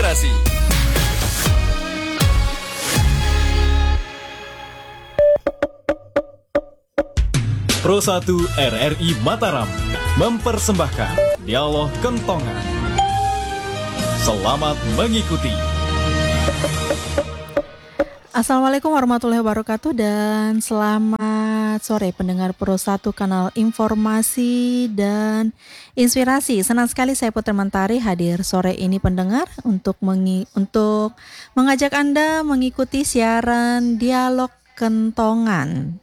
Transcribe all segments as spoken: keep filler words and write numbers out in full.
Inspirasi. Pro satu R R I Mataram mempersembahkan Dialog Kentongan. Selamat mengikuti. Assalamualaikum warahmatullahi wabarakatuh dan selamat sore pendengar Pro satu kanal informasi dan inspirasi. Senang sekali saya Putri Mentari hadir sore ini pendengar untuk mengi- untuk mengajak Anda mengikuti siaran Dialog Kentongan.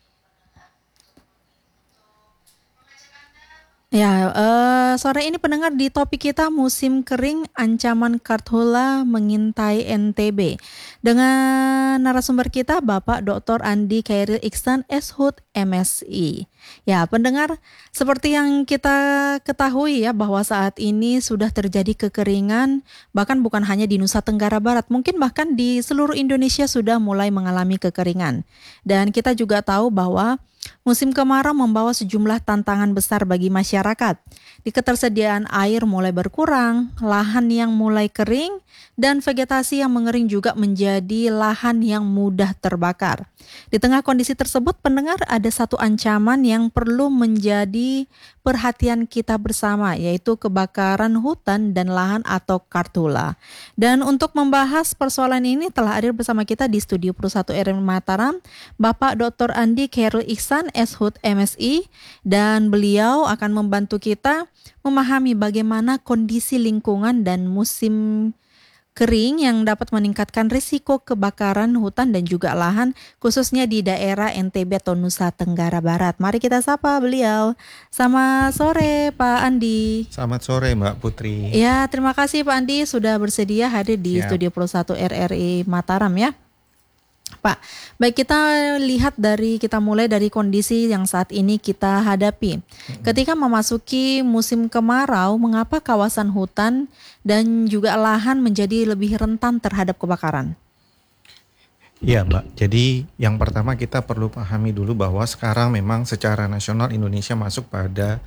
Ya, uh, sore ini pendengar di topik kita musim kering ancaman karhutla mengintai N T B. Dengan narasumber kita Bapak Doktor Andi Khairil Ihsan, S H U D M S I. Ya, pendengar, seperti yang kita ketahui ya bahwa saat ini sudah terjadi kekeringan bahkan bukan hanya di Nusa Tenggara Barat, mungkin bahkan di seluruh Indonesia sudah mulai mengalami kekeringan. Dan kita juga tahu bahwa musim kemarau membawa sejumlah tantangan besar bagi masyarakat. Di ketersediaan air mulai berkurang, lahan yang mulai kering, dan vegetasi yang mengering juga menjadi lahan yang mudah terbakar. Di tengah kondisi tersebut, pendengar, ada satu ancaman yang perlu menjadi perhatian kita bersama, yaitu kebakaran hutan dan lahan atau karhutla. Dan untuk membahas persoalan ini telah hadir bersama kita di studio Pro satu R R I Mataram, Bapak Doktor Andi Khairil Ihsan, S H U D M S I, dan beliau akan membantu kita memahami bagaimana kondisi lingkungan dan musim kering yang dapat meningkatkan risiko kebakaran hutan dan juga lahan khususnya di daerah N T B atau Nusa Tenggara Barat. Mari kita sapa beliau. Selamat sore Pak Andi. Selamat sore Mbak Putri. Ya, terima kasih Pak Andi sudah bersedia hadir di Siap. studio Pro satu R R I Mataram ya. Pak, baik, kita lihat dari kita mulai dari kondisi yang saat ini kita hadapi. Ketika memasuki musim kemarau, mengapa kawasan hutan dan juga lahan menjadi lebih rentan terhadap kebakaran? Iya Mbak, jadi yang pertama kita perlu pahami dulu bahwa sekarang memang secara nasional Indonesia masuk pada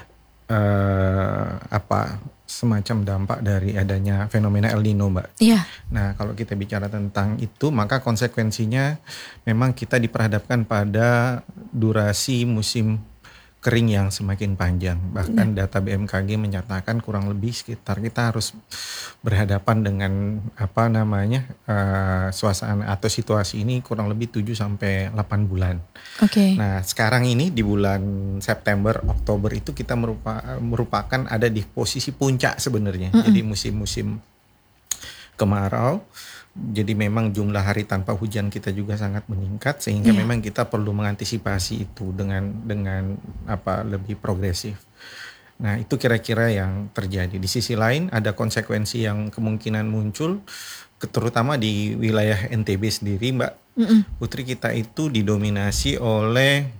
uh, apa semacam dampak dari adanya fenomena El Nino Mbak. Iya. Nah kalau kita bicara tentang itu maka konsekuensinya memang kita diperhadapkan pada durasi musim kering yang semakin panjang. Bahkan ya. Data B M K G menyatakan kurang lebih sekitar kita harus berhadapan dengan apa namanya uh, suasana atau situasi ini kurang lebih tujuh sampai delapan bulan. Oke. Okay. Nah sekarang ini di bulan September, Oktober itu kita merupa, merupakan ada di posisi puncak sebenarnya. Mm-mm. Jadi musim-musim kemarau. Jadi memang jumlah hari tanpa hujan kita juga sangat meningkat sehingga yeah. memang kita perlu mengantisipasi itu dengan dengan apa lebih progresif. Nah, itu kira-kira yang terjadi. Di sisi lain ada konsekuensi yang kemungkinan muncul terutama di wilayah N T B sendiri, Mbak. Mm-mm. Putri, kita itu didominasi oleh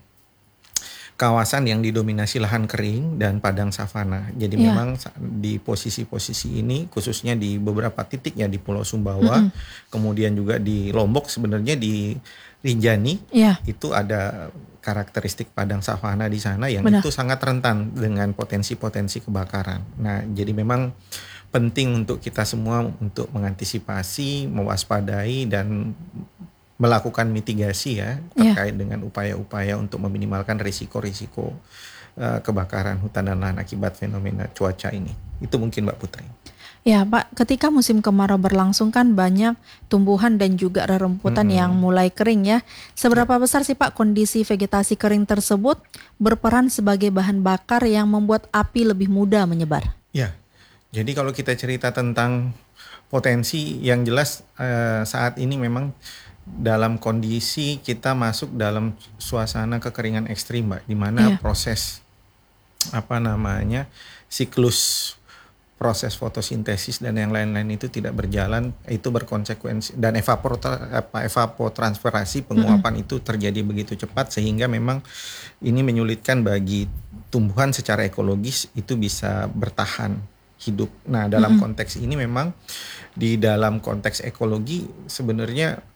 kawasan yang didominasi lahan kering dan padang savana. Jadi yeah. memang di posisi-posisi ini khususnya di beberapa titik ya di Pulau Sumbawa, mm-hmm. kemudian juga di Lombok sebenarnya di Rinjani yeah. itu ada karakteristik padang savana di sana yang Benar. Itu sangat rentan dengan potensi-potensi kebakaran. Nah, jadi memang penting untuk kita semua untuk mengantisipasi, mewaspadai dan melakukan mitigasi ya terkait yeah. dengan upaya-upaya untuk meminimalkan risiko-risiko uh, kebakaran hutan dan lahan akibat fenomena cuaca ini. Itu mungkin Mbak Putri. Ya Pak, ketika musim kemarau berlangsung kan banyak tumbuhan dan juga rerumputan hmm. yang mulai kering ya. Seberapa ya. besar sih Pak kondisi vegetasi kering tersebut berperan sebagai bahan bakar yang membuat api lebih mudah menyebar? Ya, jadi kalau kita cerita tentang potensi yang jelas uh, saat ini memang dalam kondisi kita masuk dalam suasana kekeringan ekstrim Mbak, di mana yeah. proses apa namanya siklus proses fotosintesis dan yang lain-lain itu tidak berjalan, itu berkonsekuensi dan evapor apa evapotranspirasi penguapan mm-hmm. itu terjadi begitu cepat sehingga memang ini menyulitkan bagi tumbuhan secara ekologis itu bisa bertahan hidup. Nah, dalam mm-hmm. konteks ini memang di dalam konteks ekologi sebenarnya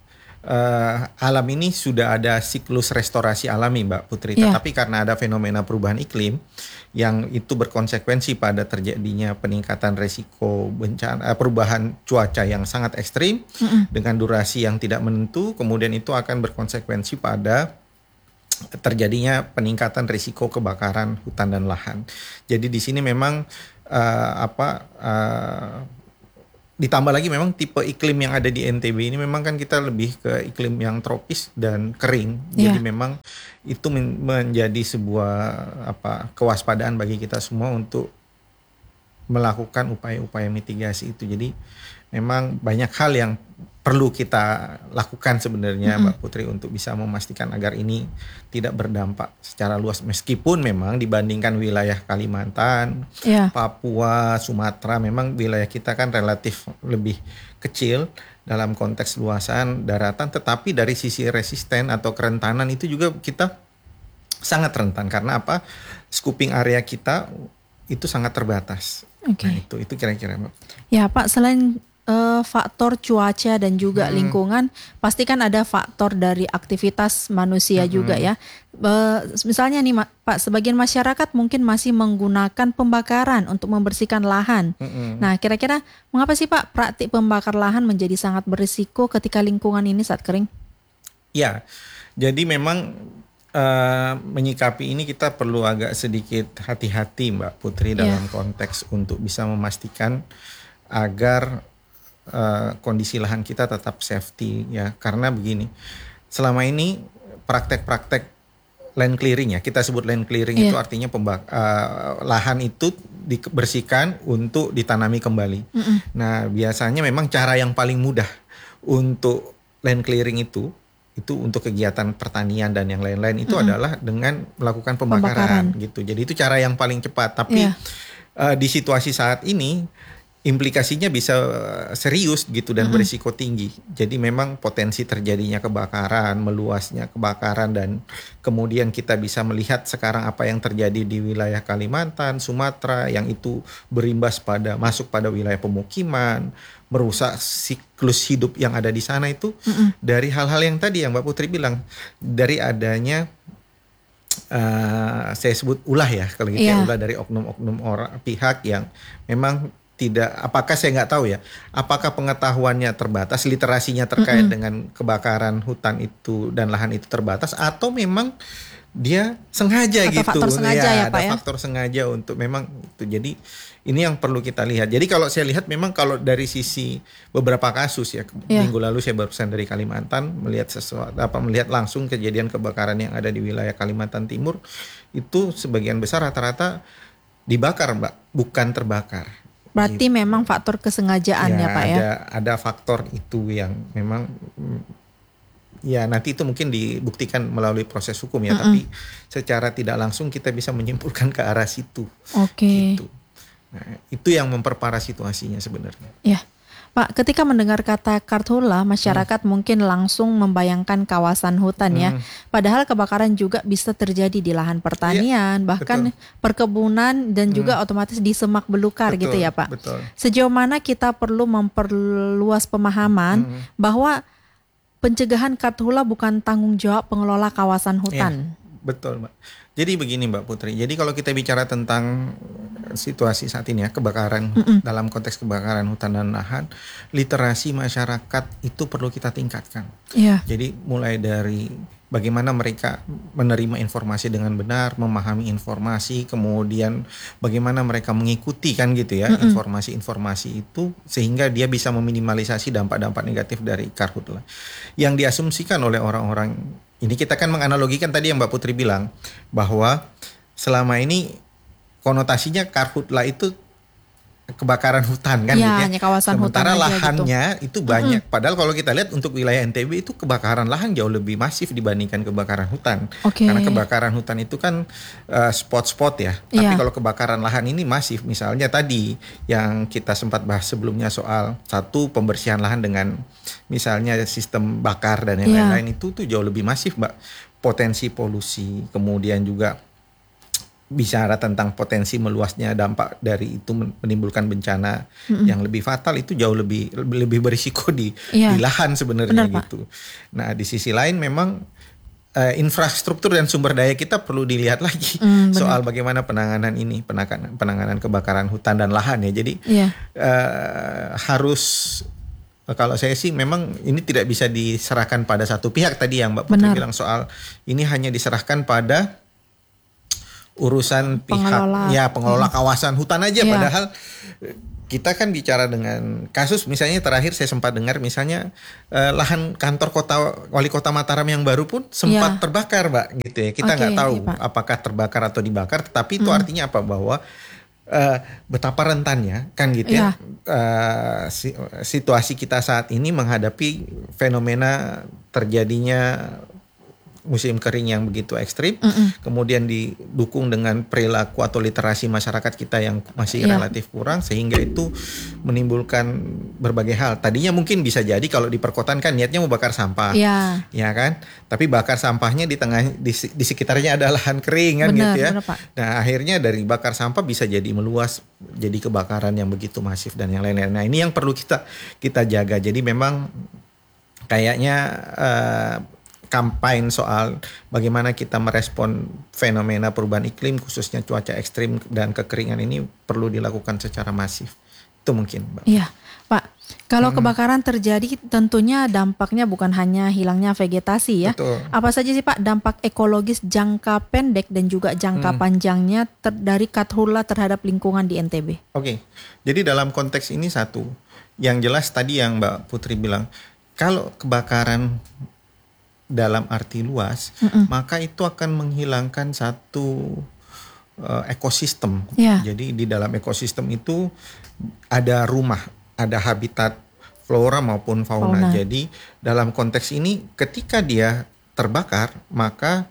uh, alam ini sudah ada siklus restorasi alami, Mbak Putri. Iya. Tetapi karena ada fenomena perubahan iklim yang itu berkonsekuensi pada terjadinya peningkatan resiko bencana, uh, perubahan cuaca yang sangat ekstrim Mm-mm. dengan durasi yang tidak menentu, kemudian itu akan berkonsekuensi pada terjadinya peningkatan risiko kebakaran hutan dan lahan. Jadi di sini memang uh, apa uh, ditambah lagi memang tipe iklim yang ada di N T B ini memang kan kita lebih ke iklim yang tropis dan kering. Jadi Iya. memang itu men- menjadi sebuah apa kewaspadaan bagi kita semua untuk melakukan upaya-upaya mitigasi itu. Jadi memang banyak hal yang perlu kita lakukan sebenarnya, Mm-mm. Mbak Putri, untuk bisa memastikan agar ini tidak berdampak secara luas. Meskipun memang dibandingkan wilayah Kalimantan, Iya. Papua, Sumatera, memang wilayah kita kan relatif lebih kecil dalam konteks luasan daratan. Tetapi dari sisi resisten atau kerentanan itu juga kita sangat rentan. Karena apa? Scooping area kita itu sangat terbatas. Oke. Nah itu, itu kira-kira, Mbak. Ya Pak, selain eh, faktor cuaca dan juga Hmm. lingkungan, pasti kan ada faktor dari aktivitas manusia Hmm. juga ya. Eh, misalnya nih Ma- Pak, sebagian masyarakat mungkin masih menggunakan pembakaran untuk membersihkan lahan. Mm-mm. Nah, kira-kira mengapa sih Pak praktik pembakar lahan menjadi sangat berisiko ketika lingkungan ini saat kering? Ya, jadi memang eh, menyikapi ini kita perlu agak sedikit hati-hati, Mbak Putri, dalam konteks untuk bisa memastikan agar eh, kondisi lahan kita tetap safety ya. Karena begini, selama ini praktek-praktek land clearing ya, kita sebut land clearing Iya. itu artinya pembak- eh, lahan itu dibersihkan untuk ditanami kembali. Mm-mm. Nah, biasanya memang cara yang paling mudah untuk land clearing itu itu untuk kegiatan pertanian dan yang lain-lain itu Mm-mm. adalah dengan melakukan pembakaran, Pembakaran. gitu. Jadi itu cara yang paling cepat. Tapi Iya. eh, di situasi saat ini implikasinya bisa serius gitu dan Mm-mm. berisiko tinggi. Jadi memang potensi terjadinya kebakaran, meluasnya kebakaran, dan kemudian kita bisa melihat sekarang apa yang terjadi di wilayah Kalimantan, Sumatera yang itu berimbas pada masuk pada wilayah pemukiman, merusak siklus hidup yang ada di sana itu Mm-mm. dari hal-hal yang tadi yang Mbak Putri bilang, dari adanya uh, saya sebut ulah ya kalau gitu ya, Iya. ulah dari oknum-oknum orang pihak yang memang tidak, apakah saya nggak tahu ya, apakah pengetahuannya terbatas, literasinya terkait Mm-mm. dengan kebakaran hutan itu dan lahan itu terbatas, atau memang dia sengaja Atau gitu. faktor sengaja ya, ada Pak, ya? faktor sengaja untuk memang itu. Jadi ini yang perlu kita lihat. Jadi kalau saya lihat memang kalau dari sisi beberapa kasus ya, Iya. minggu lalu saya barusan dari Kalimantan melihat sesuatu apa melihat langsung kejadian kebakaran yang ada di wilayah Kalimantan Timur, itu sebagian besar rata-rata dibakar, Mbak, bukan terbakar. Berarti memang faktor kesengajaan ya, Pak ya. Ada ada faktor itu yang memang mm, ya nanti itu mungkin dibuktikan melalui proses hukum ya, Mm-mm. tapi secara tidak langsung kita bisa menyimpulkan ke arah situ. Oke. Gitu. Nah, itu yang memperparah situasinya sebenarnya. Ya, Pak, ketika mendengar kata Karhutla, masyarakat mungkin langsung membayangkan kawasan hutan ya. Hmm. Padahal kebakaran juga bisa terjadi di lahan pertanian, bahkan perkebunan dan juga otomatis di semak belukar Betul, gitu ya, Pak. betul. Sejauh mana kita perlu memperluas pemahaman Hmm. bahwa pencegahan Karhutla bukan tanggung jawab pengelola kawasan Ya, hutan. betul, Mbak. Jadi begini, Mbak Putri. Jadi kalau kita bicara tentang situasi saat ini ya, kebakaran Mm-mm. dalam konteks kebakaran hutan dan lahan, literasi masyarakat itu perlu kita tingkatkan. Iya. Jadi mulai dari bagaimana mereka menerima informasi dengan benar, memahami informasi, kemudian bagaimana mereka mengikuti kan gitu ya, Mm-mm. informasi-informasi itu sehingga dia bisa meminimalisasi dampak-dampak negatif dari Karhutla. Yang diasumsikan oleh orang-orang ini, kita kan menganalogikan tadi yang Mbak Putri bilang bahwa selama ini konotasinya Karhutla itu kebakaran hutan kan Iya, gitu ya. hanya kawasan hutan Sementara aja lahannya itu banyak. Padahal kalau kita lihat untuk wilayah N T B itu kebakaran lahan jauh lebih masif dibandingkan kebakaran hutan. Oke. Karena kebakaran hutan itu kan uh, spot-spot ya. Tapi Iya. kalau kebakaran lahan ini masif. Misalnya tadi yang kita sempat bahas sebelumnya soal satu pembersihan lahan dengan misalnya sistem bakar dan yang Iya. lain-lain itu tuh jauh lebih masif, Mbak. Potensi polusi, kemudian juga bicara tentang potensi meluasnya dampak dari itu menimbulkan bencana mm-hmm. yang lebih fatal, itu jauh lebih lebih berisiko di, yeah. di lahan sebenarnya gitu. Nah di sisi lain memang uh, infrastruktur dan sumber daya kita perlu dilihat lagi mm, soal bagaimana penanganan ini, penanganan penanganan kebakaran hutan dan lahan ya. Jadi yeah. uh, harus kalau saya sih memang ini tidak bisa diserahkan pada satu pihak tadi yang Mbak Putri Benar. bilang soal ini hanya diserahkan pada urusan pengelola. pihak ya pengelola hmm. kawasan hutan aja yeah. padahal kita kan bicara dengan kasus misalnya terakhir saya sempat dengar misalnya eh, lahan kantor kota wali kota Mataram yang baru pun sempat yeah. terbakar Mbak gitu ya. Kita nggak okay, tahu iya, apakah terbakar atau dibakar, tetapi itu hmm. artinya apa, bahwa uh, betapa rentannya kan gitu yeah. ya uh, si, situasi kita saat ini menghadapi fenomena terjadinya musim kering yang begitu ekstrim, mm-mm. kemudian didukung dengan perilaku atau literasi masyarakat kita yang masih yeah. relatif kurang, sehingga itu menimbulkan berbagai hal. Tadinya mungkin bisa jadi kalau di perkotaan kan niatnya mau bakar sampah, yeah. ya kan, tapi bakar sampahnya di tengah di, di sekitarnya ada lahan kering kan bener, gitu ya. Bener, Pak. Nah akhirnya dari bakar sampah bisa jadi meluas jadi kebakaran yang begitu masif dan yang lain-lain. Nah ini yang perlu kita kita jaga. Jadi memang kayaknya uh, kampanye soal bagaimana kita merespon fenomena perubahan iklim khususnya cuaca ekstrim dan kekeringan ini perlu dilakukan secara masif. Itu mungkin, Mbak. Iya, Pak. Kalau hmm. kebakaran terjadi tentunya dampaknya bukan hanya hilangnya vegetasi ya. Betul. Apa saja sih Pak dampak ekologis jangka pendek dan juga jangka hmm. panjangnya ter- dari Karhutla terhadap lingkungan di N T B? Oke. Jadi dalam konteks ini satu, yang jelas tadi yang Mbak Putri bilang, kalau kebakaran dalam arti luas, mm-mm. maka itu akan menghilangkan satu uh, ekosistem. Yeah. Jadi di dalam ekosistem itu ada rumah, ada habitat flora maupun fauna. fauna. Jadi dalam konteks ini ketika dia terbakar, maka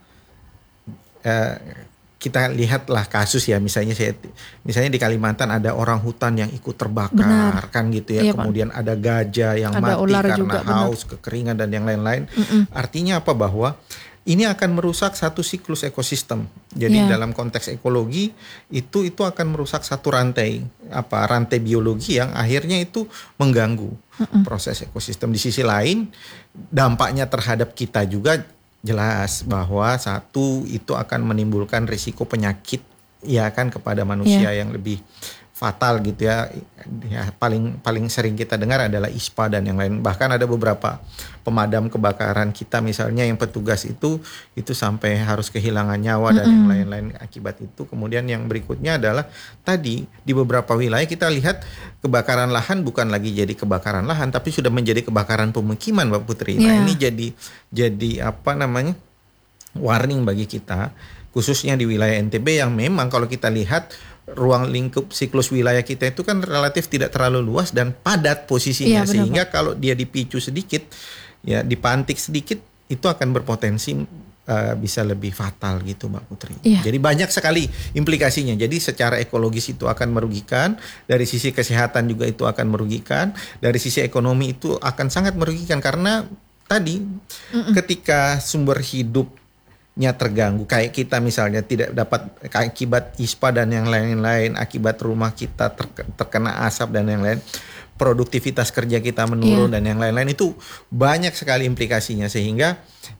uh, kita lihatlah kasus ya, misalnya saya misalnya di Kalimantan ada orang hutan yang ikut terbakar. Benar. Kan gitu ya. Iya, kemudian Pak. Ada gajah yang ada mati karena juga, haus, benar. Kekeringan dan yang lain-lain. Mm-mm. Artinya apa? Bahwa ini akan merusak satu siklus ekosistem. Jadi yeah. dalam konteks ekologi itu itu akan merusak satu rantai apa rantai biologi yang akhirnya itu mengganggu Mm-mm. proses ekosistem. Di sisi lain dampaknya terhadap kita juga jelas, bahwa satu itu akan menimbulkan risiko penyakit ya kan kepada manusia yeah. yang lebih fatal gitu ya. Ya paling paling sering kita dengar adalah I S P A dan yang lain. Bahkan ada beberapa pemadam kebakaran kita misalnya yang petugas itu itu sampai harus kehilangan nyawa mm-hmm. dan yang lain-lain akibat itu. Kemudian yang berikutnya adalah tadi di beberapa wilayah kita lihat kebakaran lahan bukan lagi jadi kebakaran lahan tapi sudah menjadi kebakaran pemukiman, Mbak Putri. Yeah. Nah, ini jadi jadi apa namanya? warning bagi kita khususnya di wilayah N T B yang memang kalau kita lihat ruang lingkup siklus wilayah kita itu kan relatif tidak terlalu luas dan padat posisinya, iya, benar, sehingga Pak. Kalau dia dipicu sedikit ya dipantik sedikit itu akan berpotensi uh, bisa lebih fatal gitu, Mbak Putri. Iya. Jadi banyak sekali implikasinya. Jadi secara ekologis itu akan merugikan, dari sisi kesehatan juga itu akan merugikan, dari sisi ekonomi itu akan sangat merugikan karena tadi Mm-mm. ketika sumber hidup nya terganggu, kayak kita misalnya tidak dapat akibat I S P A dan yang lain-lain, akibat rumah kita ter- terkena asap dan yang lain, produktivitas kerja kita menurun yeah. dan yang lain-lain, itu banyak sekali implikasinya, sehingga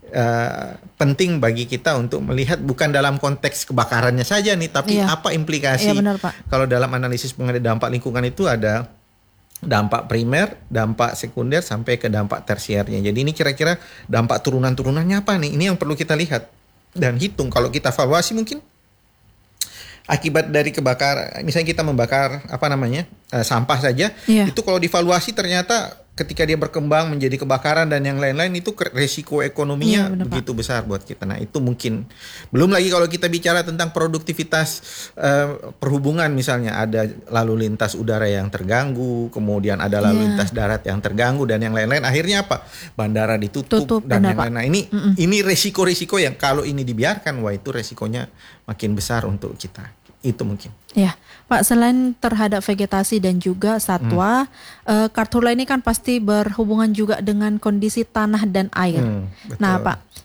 uh, penting bagi kita untuk melihat bukan dalam konteks kebakarannya saja nih, tapi yeah. apa implikasi. Yeah, benar, Pak. Kalau dalam analisis mengenai dampak lingkungan itu ada dampak primer, dampak sekunder, sampai ke dampak tersiernya. Jadi ini kira-kira dampak turunan-turunannya apa nih? Ini yang perlu kita lihat dan hitung. Kalau kita evaluasi mungkin akibat dari kebakar, misalnya kita membakar apa namanya uh, sampah saja, yeah. itu kalau dievaluasi ternyata ketika dia berkembang menjadi kebakaran dan yang lain-lain itu resiko ekonominya yeah, benar, begitu Pak. Besar buat kita. Nah itu mungkin belum lagi kalau kita bicara tentang produktivitas uh, perhubungan, misalnya ada lalu lintas udara yang terganggu, kemudian ada lalu yeah. lintas darat yang terganggu dan yang lain-lain. Akhirnya apa? Bandara ditutup Tutup, dan benar, yang lain. Nah ini Mm-mm. ini resiko-resiko yang kalau ini dibiarkan, wah itu resikonya makin besar untuk kita. Itu mungkin. Ya, Pak, selain terhadap vegetasi dan juga satwa, hmm. uh, Karhutla ini kan pasti berhubungan juga dengan kondisi tanah dan air. Hmm, nah, Pak,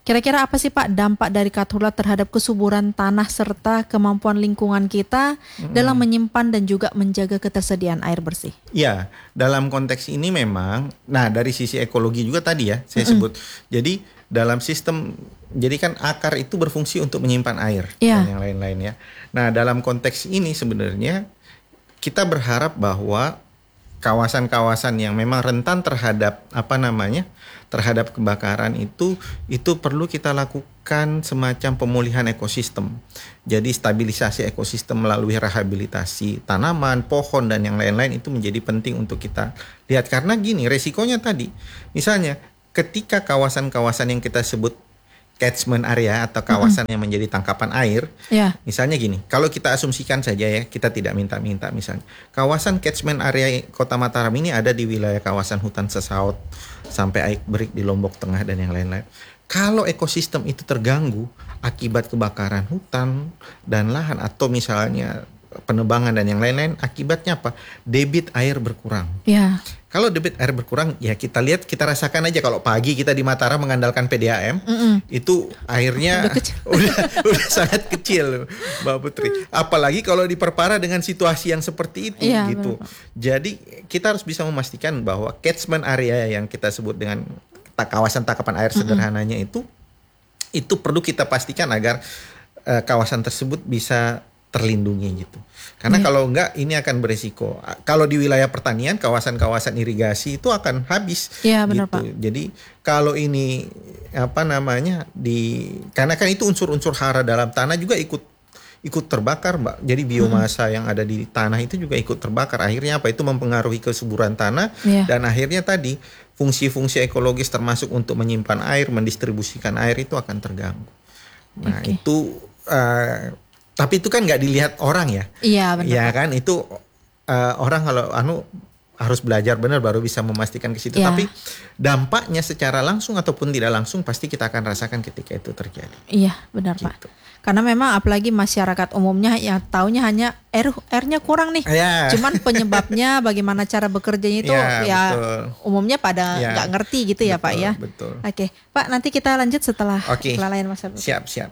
Kira-kira apa sih Pak dampak dari karhutla terhadap kesuburan tanah serta kemampuan lingkungan kita hmm. dalam menyimpan dan juga menjaga ketersediaan air bersih? Ya, dalam konteks ini memang, nah dari sisi ekologi juga tadi ya saya hmm. sebut. Jadi dalam sistem, jadi kan akar itu berfungsi untuk menyimpan air yeah. dan yang lain-lain ya. Nah dalam konteks ini sebenarnya kita berharap bahwa kawasan-kawasan yang memang rentan terhadap apa namanya terhadap kebakaran itu itu perlu kita lakukan semacam pemulihan ekosistem. Jadi stabilisasi ekosistem melalui rehabilitasi tanaman, pohon dan yang lain-lain itu menjadi penting untuk kita lihat karena gini resikonya tadi. Misalnya ketika kawasan-kawasan yang kita sebut catchment area atau kawasan mm-hmm. yang menjadi tangkapan air. Yeah. Misalnya gini, kalau kita asumsikan saja ya, kita tidak minta-minta misalnya. Kawasan catchment area Kota Mataram ini ada di wilayah kawasan hutan sesaut sampai Aikberik di Lombok Tengah dan yang lain-lain. Kalau ekosistem itu terganggu akibat kebakaran hutan dan lahan atau misalnya penebangan dan yang lain-lain, akibatnya apa? Debit air berkurang. Yeah. Kalau debit air berkurang, ya kita lihat, kita rasakan aja kalau pagi kita di Mataram mengandalkan P D A M, mm-mm. itu airnya udah, udah, udah sangat kecil, Mbak Putri. Apalagi kalau diperparah dengan situasi yang seperti itu, iya, gitu. Benar. Jadi kita harus bisa memastikan bahwa catchment area yang kita sebut dengan kawasan tangkapan air sederhananya mm-mm. itu, itu perlu kita pastikan agar uh, kawasan tersebut bisa terlindungi gitu. Karena yeah. kalau enggak ini akan beresiko. Kalau di wilayah pertanian, kawasan-kawasan irigasi itu akan habis. Iya, yeah, benar gitu. Pak. Jadi kalau ini apa namanya di karena kan itu unsur-unsur hara dalam tanah juga ikut ikut terbakar, Mbak. Jadi biomasa hmm. yang ada di tanah itu juga ikut terbakar. Akhirnya apa? Itu mempengaruhi kesuburan tanah yeah. dan akhirnya tadi fungsi-fungsi ekologis termasuk untuk menyimpan air, mendistribusikan air itu akan terganggu. Nah, okay. itu uh, tapi itu kan nggak dilihat orang ya. Iya benar. Ya kan itu uh, orang kalau anu harus belajar benar baru bisa memastikan ke situ. Ya. Tapi dampaknya secara langsung ataupun tidak langsung pasti kita akan rasakan ketika itu terjadi. Iya benar gitu. Pak. Karena memang apalagi masyarakat umumnya ya taunya hanya air airnya kurang nih. Ya. Cuman penyebabnya bagaimana cara bekerjanya itu ya, ya umumnya pada nggak ya. ngerti gitu ya betul, Pak ya. Betul. Oke Pak nanti kita lanjut setelah Oke. kelalaian masyarakat. Siap siap.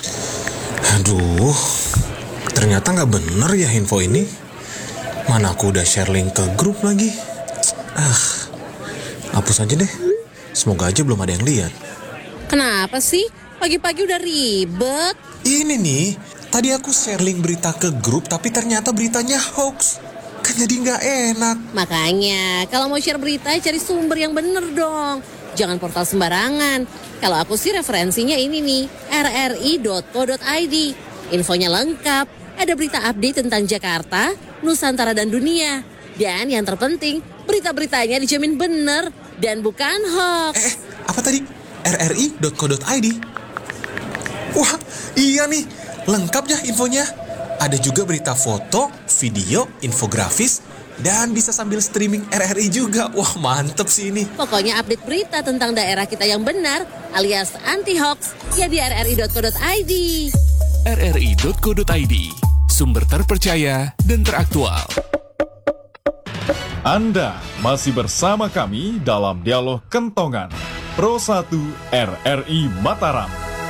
Aduh, ternyata nggak bener ya info ini. Mana aku udah share link ke grup lagi. Ah, hapus aja deh. Semoga aja belum ada yang lihat. Kenapa sih? Pagi-pagi udah ribet. Ini nih, tadi aku share link berita ke grup tapi ternyata beritanya hoax. Kan jadi nggak enak. Makanya, kalau mau share berita cari sumber yang bener dong. Jangan portal sembarangan. Kalau aku sih referensinya ini nih, r r i dot co dot i d. Infonya lengkap, ada berita update tentang Jakarta, Nusantara dan dunia. Dan yang terpenting, berita-beritanya dijamin benar dan bukan hoax. Eh, apa tadi? r r i dot co dot i d. Wah, iya nih, lengkap ya infonya. Ada juga berita foto, video, infografis, dan bisa sambil streaming R R I juga. Wah mantep sih ini. Pokoknya update berita tentang daerah kita yang benar alias anti hoax ya di r r i dot co dot i d. r r i dot co dot i d, sumber terpercaya dan teraktual. Anda masih bersama kami dalam Dialog Kentongan Pro satu R R I Mataram.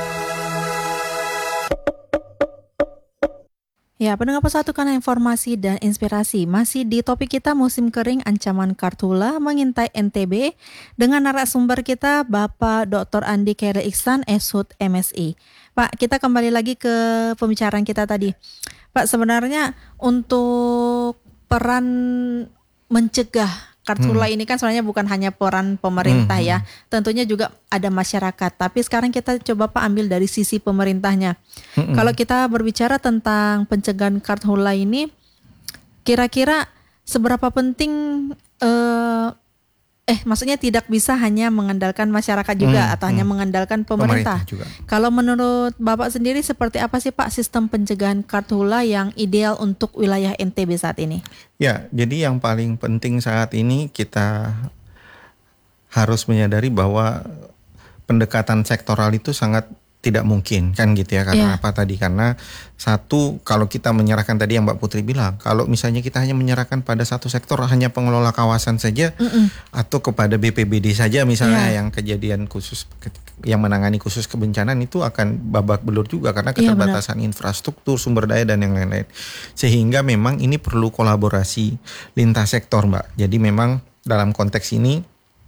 Ya, pendengar Persatu karena informasi dan inspirasi. Masih di topik kita musim kering ancaman karhutla mengintai N T B dengan narasumber kita Bapak Doktor Andi Khairil Ihsan, S H U D M S I. Pak, kita kembali lagi ke pembicaraan kita tadi. Pak, sebenarnya untuk peran mencegah karhutla hmm. ini kan sebenarnya bukan hanya peran pemerintah hmm. ya. Tentunya juga ada masyarakat. Tapi sekarang kita coba Pak ambil dari sisi pemerintahnya. Hmm. Kalau kita berbicara tentang pencegahan karhutla ini, kira-kira seberapa penting eh, eh maksudnya tidak bisa hanya mengandalkan masyarakat juga hmm. atau hmm. hanya mengandalkan pemerintah. pemerintah juga. Kalau menurut Bapak sendiri seperti apa sih Pak sistem pencegahan karhutla yang ideal untuk wilayah N T B saat ini? Ya, jadi yang paling penting saat ini kita harus menyadari bahwa pendekatan sektoral itu sangat tidak mungkin kan gitu ya, karena Iya. apa tadi, karena satu, kalau kita menyerahkan tadi yang Mbak Putri bilang, kalau misalnya kita hanya menyerahkan pada satu sektor, hanya pengelola kawasan saja Mm-mm. atau kepada B P B D saja misalnya Iya. yang kejadian khusus yang menangani khusus kebencanaan, itu akan babak belur juga karena Iya, benar. keterbatasan infrastruktur, sumber daya dan yang lain-lain. Sehingga memang ini perlu kolaborasi lintas sektor, Mbak. Jadi memang dalam konteks ini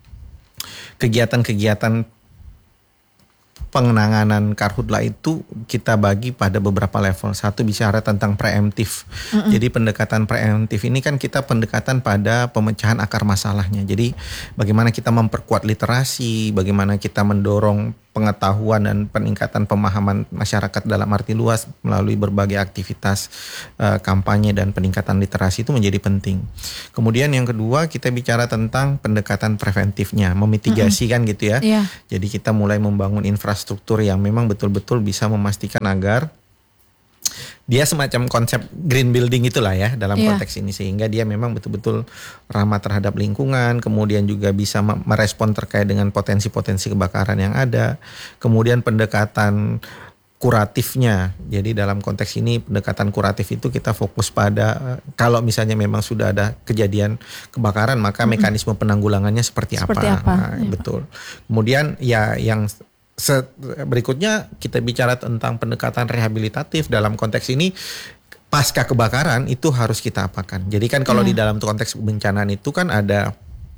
kegiatan-kegiatan penanganan karhutla itu kita bagi pada beberapa level. Satu bicara tentang preemptif. Mm-mm. Jadi pendekatan preemptif ini kan kita pendekatan pada pemecahan akar masalahnya. Jadi bagaimana kita memperkuat literasi, bagaimana kita mendorong pengetahuan dan peningkatan pemahaman masyarakat dalam arti luas melalui berbagai aktivitas uh, kampanye dan peningkatan literasi itu menjadi penting. Kemudian yang kedua kita bicara tentang pendekatan preventifnya, memitigasi mm-hmm. kan gitu ya. Iya. Jadi kita mulai membangun infrastruktur yang memang betul-betul bisa memastikan agar dia semacam konsep green building itulah ya dalam Iya. konteks ini, sehingga dia memang betul-betul ramah terhadap lingkungan, kemudian juga bisa merespon terkait dengan potensi-potensi kebakaran yang ada. Kemudian pendekatan kuratifnya, jadi dalam konteks ini pendekatan kuratif itu kita fokus pada kalau misalnya memang sudah ada kejadian kebakaran, maka mm-hmm. mekanisme penanggulangannya seperti, Seperti apa, apa. Nah, Ya, betul. Kemudian ya yang Set, berikutnya kita bicara tentang pendekatan rehabilitatif. Dalam konteks ini pasca kebakaran itu harus kita apakan. Jadi kan kalau Ya. di dalam konteks bencana itu kan ada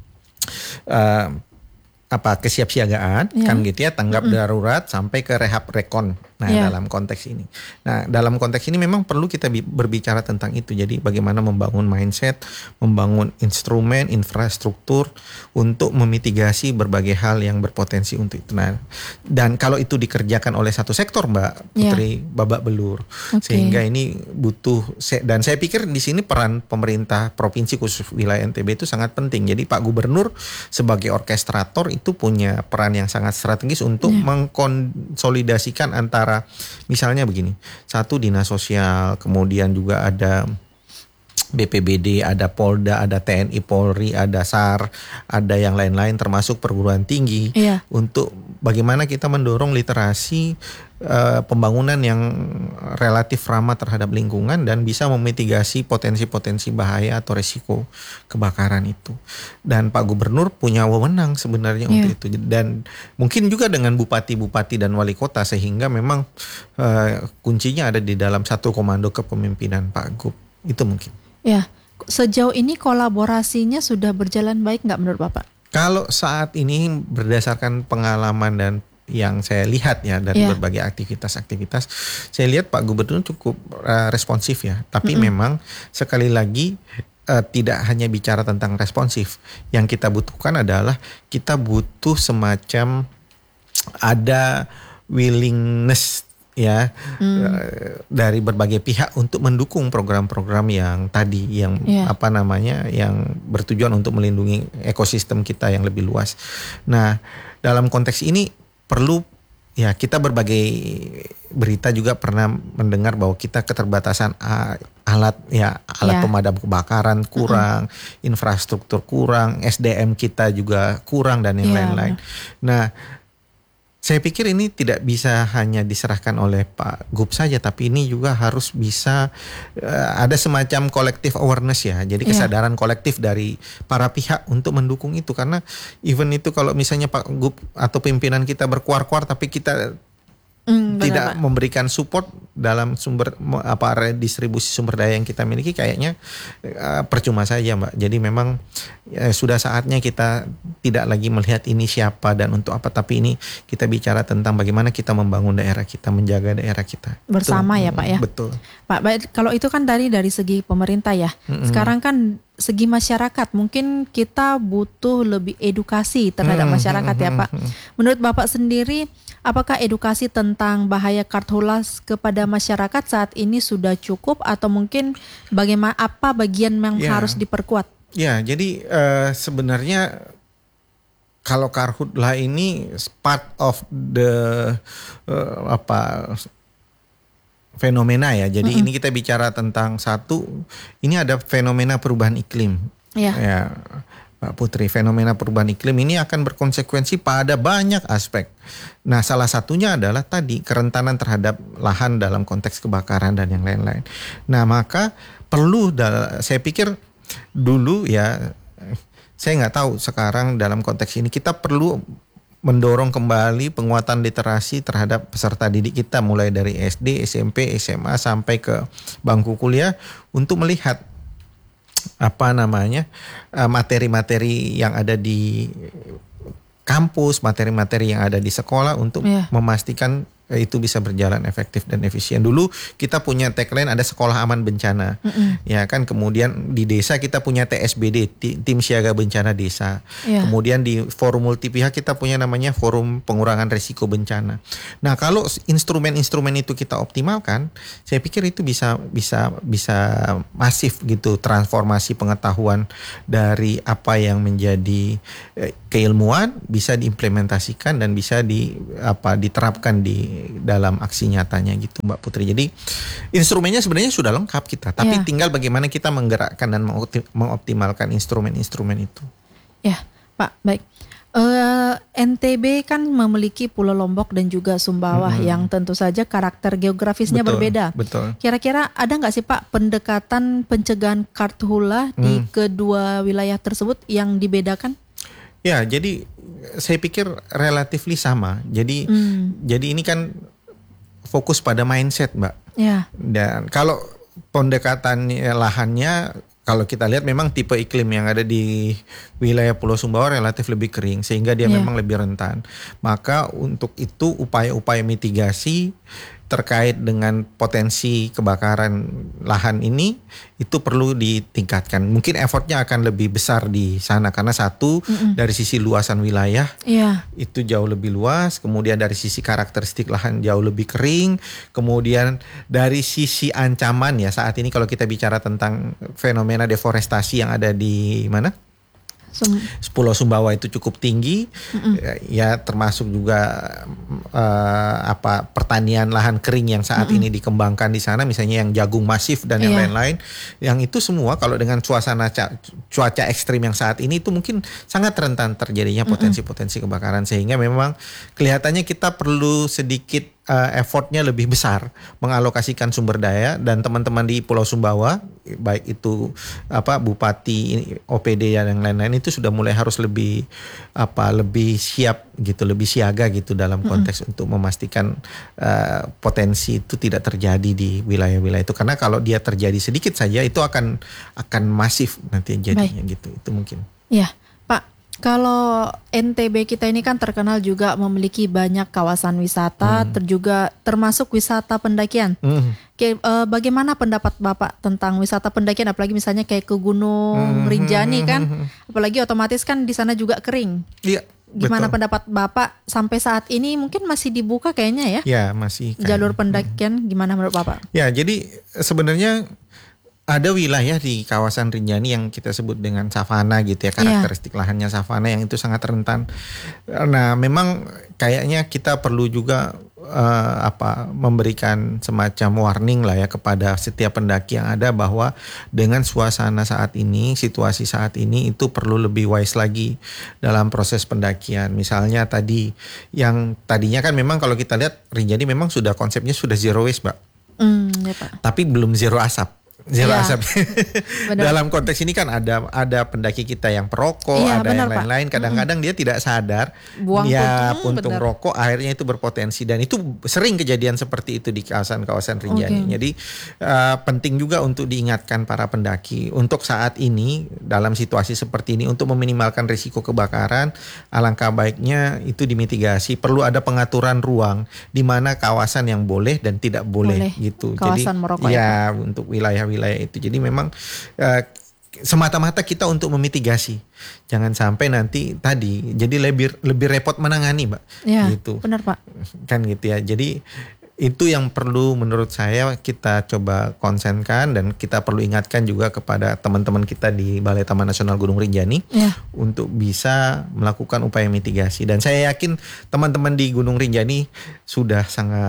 uh, apa kesiapsiagaan Ya. kan gitu ya, tanggap Mm-mm. darurat sampai ke rehab rekon. Nah Ya. dalam konteks ini, nah dalam konteks ini memang perlu kita bi- berbicara tentang itu. Jadi bagaimana membangun mindset, membangun instrumen, infrastruktur untuk memitigasi berbagai hal yang berpotensi untuk itu. Nah, dan kalau itu dikerjakan oleh satu sektor, Mbak Putri, babak belur. Oke. Sehingga ini butuh, dan saya pikir di sini peran pemerintah provinsi khusus wilayah N T B itu sangat penting. Jadi Pak Gubernur sebagai orkestrator itu punya peran yang sangat strategis untuk Ya. mengkonsolidasikan antara, misalnya begini, satu dinas sosial, kemudian juga ada B P B D, ada Polda, ada T N I Polri, ada S A R, ada yang lain-lain termasuk perguruan tinggi. Iya. Untuk bagaimana kita mendorong literasi uh, pembangunan yang relatif ramah terhadap lingkungan dan bisa memitigasi potensi-potensi bahaya atau resiko kebakaran itu. Dan Pak Gubernur punya wewenang sebenarnya Iya. untuk itu, dan mungkin juga dengan bupati-bupati dan wali kota, sehingga memang uh, kuncinya ada di dalam satu komando kepemimpinan Pak Gub. Itu mungkin. Ya, sejauh ini kolaborasinya sudah berjalan baik nggak menurut Bapak? Kalau saat ini berdasarkan pengalaman dan yang saya lihat ya dari Iya. berbagai aktivitas-aktivitas, saya lihat Pak Gubernur cukup uh, responsif ya. Tapi Mm-mm. memang sekali lagi uh, tidak hanya bicara tentang responsif. Yang kita butuhkan adalah kita butuh semacam ada willingness ya Hmm. uh, dari berbagai pihak untuk mendukung program-program yang tadi yang Iya. apa namanya yang bertujuan untuk melindungi ekosistem kita yang lebih luas. Nah, dalam konteks ini perlu ya kita berbagai berita juga pernah mendengar bahwa kita keterbatasan uh, alat ya alat Ya. pemadam kebakaran kurang, infrastruktur kurang, S D M kita juga kurang dan yang Iya, lain-lain. Nah, saya pikir ini tidak bisa hanya diserahkan oleh Pak Gub saja, tapi ini juga harus bisa uh, ada semacam collective awareness ya. Jadi Iya. kesadaran kolektif dari para pihak untuk mendukung itu, karena even itu kalau misalnya Pak Gub atau pimpinan kita berkuar-kuar tapi kita Hmm, benar, tidak Pak. memberikan support dalam sumber apa redistribusi sumber daya yang kita miliki, kayaknya uh, percuma saja, Mbak. Jadi memang ya, sudah saatnya kita tidak lagi melihat ini siapa dan untuk apa, tapi ini kita bicara tentang bagaimana kita membangun daerah kita, menjaga daerah kita Bersama Itu, ya, Pak, ya? Betul. Pak, baik, kalau itu kan dari dari segi pemerintah ya. Mm-mm. Sekarang kan segi masyarakat, mungkin kita butuh lebih edukasi terhadap Mm-mm, masyarakat ya, mm-mm, Pak. Menurut Bapak sendiri, apakah edukasi tentang bahaya karhutla kepada masyarakat saat ini sudah cukup atau mungkin bagaimana apa bagian yang Ya. harus diperkuat? Ya, jadi eh, sebenarnya kalau karhutla ini part of the eh, apa fenomena ya. Jadi Mm-mm. ini kita bicara tentang satu, ini ada fenomena perubahan iklim. Ya. Ya. Mbak Putri. Fenomena perubahan iklim ini akan berkonsekuensi pada banyak aspek. Nah, salah satunya adalah tadi kerentanan terhadap lahan dalam konteks kebakaran dan yang lain-lain. Nah, maka perlu, saya pikir dulu ya, saya nggak tahu sekarang dalam konteks ini kita perlu mendorong kembali penguatan literasi terhadap peserta didik kita mulai dari S D, S M P, S M A sampai ke bangku kuliah untuk melihat apa namanya materi-materi yang ada di kampus, materi-materi yang ada di sekolah untuk yeah. memastikan itu bisa berjalan efektif dan efisien. Dulu kita punya tagline ada sekolah aman bencana, mm-mm. ya kan. Kemudian di desa kita punya T S B D, tim siaga bencana desa. Yeah. Kemudian di forum multi pihak kita punya namanya forum pengurangan risiko bencana. Nah, kalau instrumen-instrumen itu kita optimalkan, saya pikir itu bisa bisa bisa masif gitu transformasi pengetahuan dari apa yang menjadi eh, keilmuan bisa diimplementasikan dan bisa di apa diterapkan di dalam aksi nyatanya gitu, Mbak Putri. Jadi instrumennya sebenarnya sudah lengkap kita, tapi ya. tinggal bagaimana kita menggerakkan dan mengoptimalkan instrumen-instrumen itu. Ya, Pak, baik. Uh, N T B kan memiliki Pulau Lombok dan juga Sumbawa hmm. yang tentu saja karakter geografisnya betul, berbeda. Betul. Kira-kira ada nggak sih Pak pendekatan pencegahan karhutla hmm. di kedua wilayah tersebut yang dibedakan? Ya, jadi saya pikir relatif sama. Jadi hmm. jadi ini kan fokus pada mindset, Mbak. Ya. Dan kalau pendekatan lahannya, kalau kita lihat memang tipe iklim yang ada di wilayah Pulau Sumbawa relatif lebih kering sehingga dia ya. memang lebih rentan. Maka untuk itu upaya-upaya mitigasi terkait dengan potensi kebakaran lahan ini itu perlu ditingkatkan. Mungkin effortnya akan lebih besar di sana karena satu Mm-mm. dari sisi luasan wilayah yeah. itu jauh lebih luas, kemudian dari sisi karakteristik lahan jauh lebih kering, kemudian dari sisi ancaman ya saat ini kalau kita bicara tentang fenomena deforestasi yang ada di mana? Sum- Pulau Sumbawa itu cukup tinggi, Mm-mm. ya termasuk juga uh, apa pertanian lahan kering yang saat Mm-mm. ini dikembangkan di sana, misalnya yang jagung masif dan yang yeah. lain-lain, yang itu semua kalau dengan suasana ca- cuaca ekstrim yang saat ini itu mungkin sangat rentan terjadinya potensi-potensi kebakaran, sehingga memang kelihatannya kita perlu sedikit Uh, effortnya lebih besar mengalokasikan sumber daya, dan teman-teman di Pulau Sumbawa baik itu apa bupati, O P D dan yang lain-lain itu sudah mulai harus lebih apa lebih siap gitu, lebih siaga gitu dalam konteks mm-hmm. untuk memastikan uh, potensi itu tidak terjadi di wilayah-wilayah itu, karena kalau dia terjadi sedikit saja itu akan akan masif nanti jadinya. Baik. Gitu. Itu mungkin. Ya. Kalau N T B kita ini kan terkenal juga memiliki banyak kawasan wisata, hmm. terjuga termasuk wisata pendakian. Hmm. Oke, eh, bagaimana pendapat Bapak tentang wisata pendakian, apalagi misalnya kayak ke Gunung hmm. Rinjani kan, apalagi otomatis kan di sana juga kering. Iya. Gimana betul. Pendapat Bapak sampai saat ini mungkin masih dibuka kayaknya ya? Ya masih. Kayaknya. Jalur pendakian hmm. gimana menurut Bapak? Ya jadi sebenarnya ada wilayah di kawasan Rinjani yang kita sebut dengan savana gitu ya, karakteristik yeah. lahannya savana yang itu sangat rentan. Nah, memang kayaknya kita perlu juga uh, apa memberikan semacam warning lah ya kepada setiap pendaki yang ada, bahwa dengan suasana saat ini, situasi saat ini itu perlu lebih wise lagi dalam proses pendakian. Misalnya tadi yang tadinya kan memang kalau kita lihat Rinjani memang sudah konsepnya sudah zero waste, Mbak. Mm, ya, Pak. Tapi belum zero asap. Zero ya. asap. Dalam konteks ini kan ada ada pendaki kita yang perokok, ya, ada benar, yang lain-lain. Kadang-kadang mm-hmm. dia tidak sadar, buang ya puntung, puntung rokok, akhirnya itu berpotensi, dan itu sering kejadian seperti itu di kawasan-kawasan Rinjani. Okay. Jadi uh, penting juga untuk diingatkan para pendaki untuk saat ini dalam situasi seperti ini untuk meminimalkan risiko kebakaran. Alangkah baiknya itu dimitigasi. Perlu ada pengaturan ruang di mana kawasan yang boleh dan tidak boleh, boleh. gitu. Kawasan Jadi merokok ya, ya untuk wilayah wilayah itu. Jadi memang uh, semata-mata kita untuk memitigasi, jangan sampai nanti tadi jadi lebih lebih repot menangani, Mbak. Ya, gitu. Benar, Pak. Kan gitu ya. Jadi itu yang perlu menurut saya kita coba konsenkan, dan kita perlu ingatkan juga kepada teman-teman kita di Balai Taman Nasional Gunung Rinjani ya. Untuk bisa melakukan upaya mitigasi. Dan saya yakin teman-teman di Gunung Rinjani sudah sangat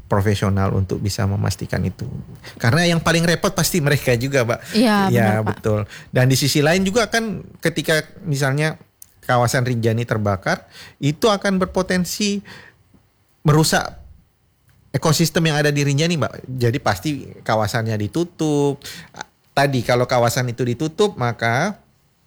profesional untuk bisa memastikan itu. Karena yang paling repot pasti mereka juga, Pak. Iya, ya, benar, Pak. betul. Dan di sisi lain juga kan ketika misalnya kawasan Rinjani terbakar, itu akan berpotensi merusak ekosistem yang ada di Rinjani, Mbak. Jadi pasti kawasannya ditutup. Tadi kalau kawasan itu ditutup, maka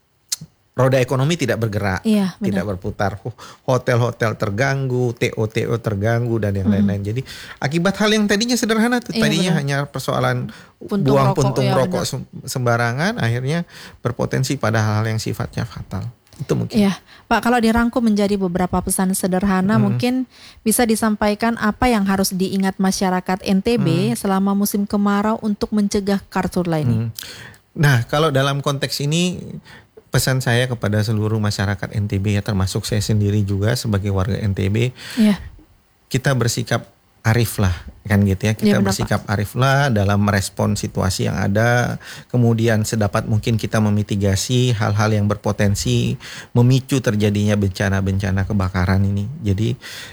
roda ekonomi tidak bergerak, Iya, benar. tidak berputar. Hotel-hotel terganggu, T O T O terganggu dan yang lain-lain. Jadi akibat hal yang tadinya sederhana tuh, Iya, tadinya benar. hanya persoalan Puntung buang rokok, puntung ya, rokok benar. sem- sembarangan, akhirnya berpotensi pada hal-hal yang sifatnya fatal. Itu mungkin. Iya, Pak, kalau dirangkum menjadi beberapa pesan sederhana, Hmm. mungkin bisa disampaikan apa yang harus diingat masyarakat N T B selama musim kemarau untuk mencegah karhutla ini. Hmm. Nah, kalau dalam konteks ini pesan saya kepada seluruh masyarakat N T B ya, termasuk saya sendiri juga sebagai warga N T B, Iya, kita bersikap arif lah, kan gitu ya. Kita Iya, benar, bersikap arif lah dalam merespon situasi yang ada. Kemudian sedapat mungkin kita memitigasi hal-hal yang berpotensi memicu terjadinya bencana-bencana kebakaran ini. Jadi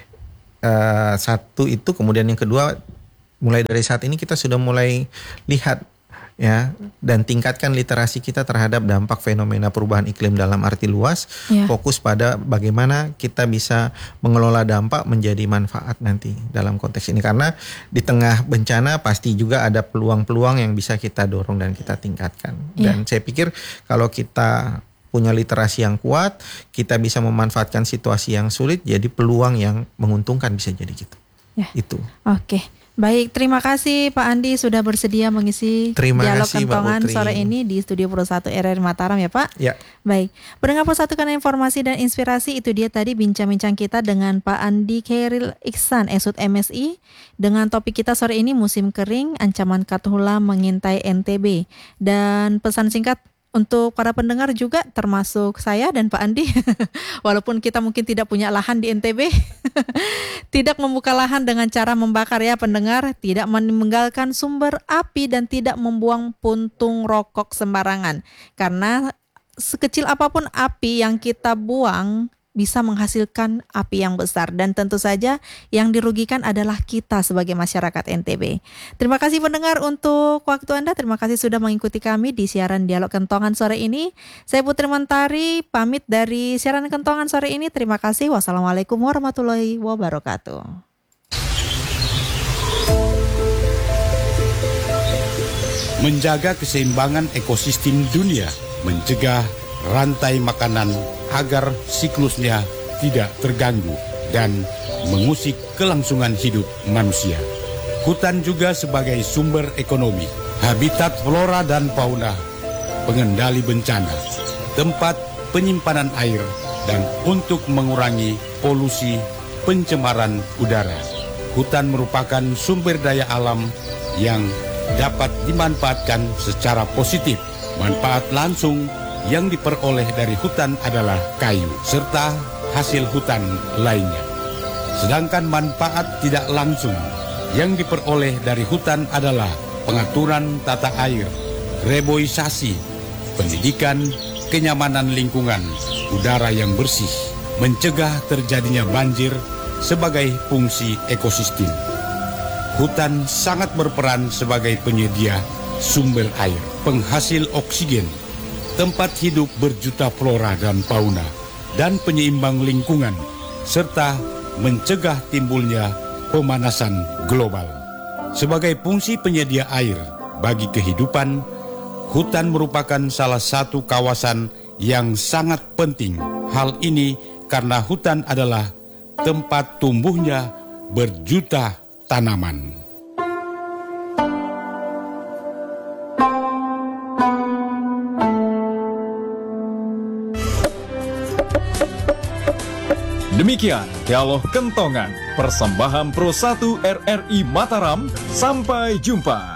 eh, satu itu, kemudian yang kedua, mulai dari saat ini kita sudah mulai lihat ya, dan tingkatkan literasi kita terhadap dampak fenomena perubahan iklim dalam arti luas. Iya. Fokus pada bagaimana kita bisa mengelola dampak menjadi manfaat nanti dalam konteks ini, karena di tengah bencana pasti juga ada peluang-peluang yang bisa kita dorong dan kita tingkatkan. Iya. Dan saya pikir kalau kita punya literasi yang kuat, kita bisa memanfaatkan situasi yang sulit jadi peluang yang menguntungkan, bisa jadi gitu. Ya. Itu. Oke. Baik, terima kasih Pak Andi sudah bersedia mengisi Terima dialog kasih, Mbak kentongan Putri. sore ini di Studio Pro satu R R I Mataram ya Pak. Ya. Baik, pendengar Pro satu karena informasi dan inspirasi itu dia tadi bincang-bincang kita dengan Pak Andi Khairil Iksan, Esut M S I, dengan topik kita sore ini musim kering, ancaman karhutla mengintai N T B. Dan pesan singkat untuk para pendengar juga termasuk saya dan Pak Andi, walaupun kita mungkin tidak punya lahan di N T B, tidak membuka lahan dengan cara membakar ya pendengar, tidak meninggalkan sumber api dan tidak membuang puntung rokok sembarangan. Karena sekecil apapun api yang kita buang bisa menghasilkan api yang besar, dan tentu saja yang dirugikan adalah kita sebagai masyarakat N T B. Terima kasih pendengar untuk waktu Anda, terima kasih sudah mengikuti kami di siaran Dialog Kentongan sore ini. Saya Putri Mentari pamit dari siaran Kentongan sore ini. Terima kasih. Wassalamualaikum warahmatullahi wabarakatuh. Menjaga keseimbangan ekosistem dunia, mencegah rantai makanan agar siklusnya tidak terganggu dan mengusik kelangsungan hidup manusia. Hutan juga sebagai sumber ekonomi, habitat flora dan fauna, pengendali bencana, tempat penyimpanan air, dan untuk mengurangi polusi pencemaran udara. Hutan merupakan sumber daya alam yang dapat dimanfaatkan secara positif. Manfaat langsung yang diperoleh dari hutan adalah kayu serta hasil hutan lainnya. Sedangkan manfaat tidak langsung yang diperoleh dari hutan adalah pengaturan tata air, reboisasi, pendidikan, kenyamanan lingkungan, udara yang bersih, mencegah terjadinya banjir sebagai fungsi ekosistem. Hutan sangat berperan sebagai penyedia sumber air, penghasil oksigen, tempat hidup berjuta flora dan fauna, dan penyeimbang lingkungan, serta mencegah timbulnya pemanasan global. Sebagai fungsi penyedia air bagi kehidupan, hutan merupakan salah satu kawasan yang sangat penting. Hal ini karena hutan adalah tempat tumbuhnya berjuta tanaman. Demikian Dialog Kentongan, persembahan Pro satu R R I Mataram. Sampai jumpa.